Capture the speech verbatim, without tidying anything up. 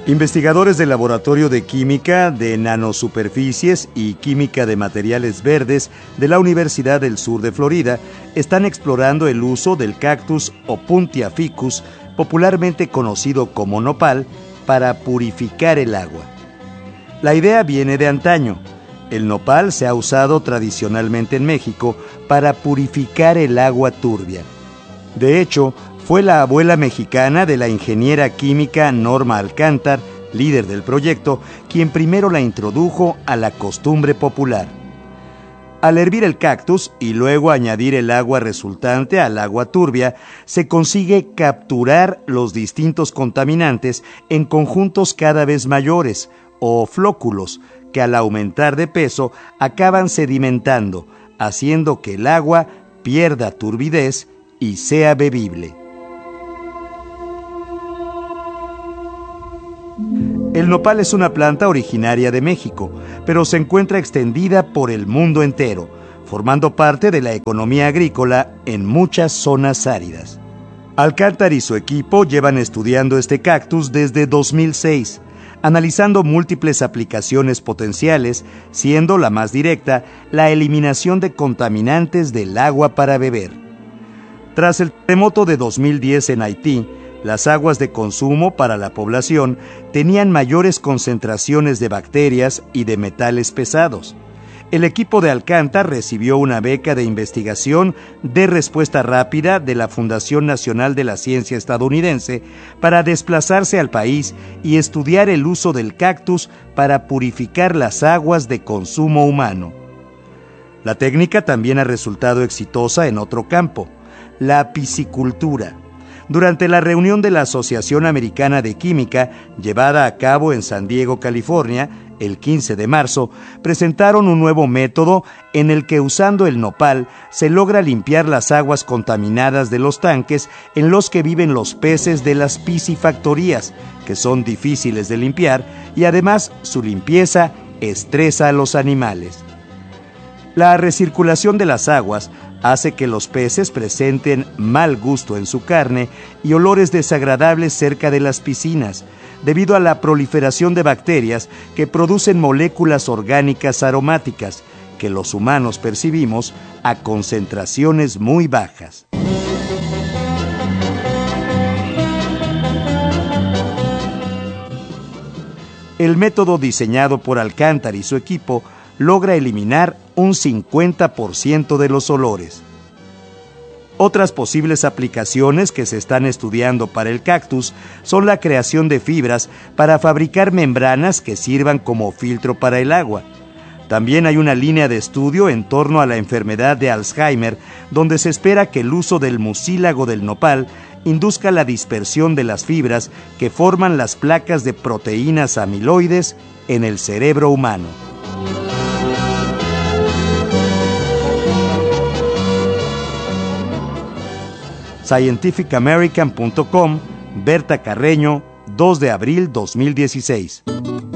Investigadores del Laboratorio de Química de Nanosuperficies y Química de Materiales Verdes de la Universidad del Sur de Florida están explorando el uso del cactus Opuntia ficus, popularmente conocido como nopal, para purificar el agua. La idea viene de antaño. El nopal se ha usado tradicionalmente en México para purificar el agua turbia. De hecho, fue la abuela mexicana de la ingeniera química Norma Alcántar, líder del proyecto, quien primero la introdujo a la costumbre popular. Al hervir el cactus y luego añadir el agua resultante al agua turbia, se consigue capturar los distintos contaminantes en conjuntos cada vez mayores, o flóculos, que al aumentar de peso acaban sedimentando, haciendo que el agua pierda turbidez y sea bebible. El nopal es una planta originaria de México, pero se encuentra extendida por el mundo entero, formando parte de la economía agrícola en muchas zonas áridas. Alcántar y su equipo llevan estudiando este cactus desde dos mil seis, analizando múltiples aplicaciones potenciales, siendo la más directa la eliminación de contaminantes del agua para beber. Tras el terremoto de dos mil diez en Haití, las aguas de consumo para la población tenían mayores concentraciones de bacterias y de metales pesados. El equipo de Alcántar recibió una beca de investigación de respuesta rápida de la Fundación Nacional de la Ciencia estadounidense para desplazarse al país y estudiar el uso del cactus para purificar las aguas de consumo humano. La técnica también ha resultado exitosa en otro campo, la piscicultura. Durante la reunión de la Asociación Americana de Química, llevada a cabo en San Diego, California, el quince de marzo, presentaron un nuevo método en el que usando el nopal se logra limpiar las aguas contaminadas de los tanques en los que viven los peces de las piscifactorías, que son difíciles de limpiar y además su limpieza estresa a los animales. La recirculación de las aguas hace que los peces presenten mal gusto en su carne y olores desagradables cerca de las piscinas, debido a la proliferación de bacterias que producen moléculas orgánicas aromáticas que los humanos percibimos a concentraciones muy bajas. El método diseñado por Alcántar y su equipo logra eliminar un cincuenta por ciento de los olores. Otras posibles aplicaciones que se están estudiando para el cactus son la creación de fibras para fabricar membranas que sirvan como filtro para el agua. También hay una línea de estudio en torno a la enfermedad de Alzheimer, donde se espera que el uso del mucílago del nopal induzca la dispersión de las fibras que forman las placas de proteínas amiloides en el cerebro humano. scientific american punto com, Berta Carreño, dos de abril dos mil dieciséis.